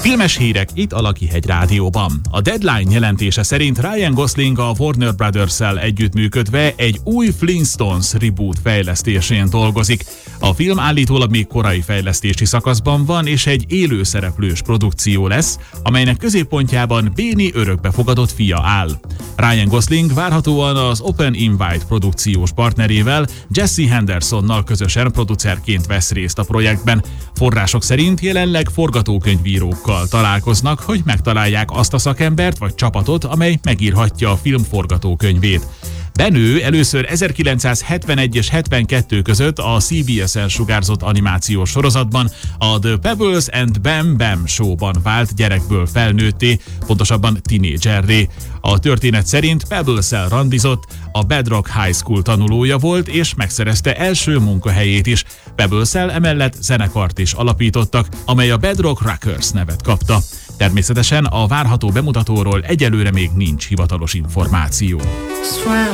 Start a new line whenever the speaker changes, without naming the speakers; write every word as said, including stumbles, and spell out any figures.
Filmes hírek itt a Lakihegy Rádióban. A Deadline jelentése szerint Ryan Gosling a Warner Brothers-szel együttműködve egy új Flintstones reboot fejlesztésén dolgozik. A film állítólag még korai fejlesztési szakaszban van, és egy élőszereplős produkció lesz, amelynek középpontjában Béni örökbefogadott fia áll. Ryan Gosling várhatóan az Open Invite produkciós partnerével, Jesse Hendersonnal közösen producerként vesz részt a projektben. Források szerint jelenleg forgatókönyvírókkal találkoznak, hogy megtalálják azt a szakembert vagy csapatot, amely megírhatja a film forgatókönyvét. Benő először ezerkilencszázhetvenegy és hetvenkettő között a cé bé es-en sugárzott animációs sorozatban, a The Pebbles and Bam Bam Show-ban vált gyerekből felnőtté, pontosabban tinédzserré. A történet szerint Pebbles-szel randizott, a Bedrock High School tanulója volt, és megszerezte első munkahelyét is. Pebbles-szel emellett zenekart is alapítottak, amely a Bedrock Rockers nevet kapta. Természetesen a várható bemutatóról egyelőre még nincs hivatalos információ.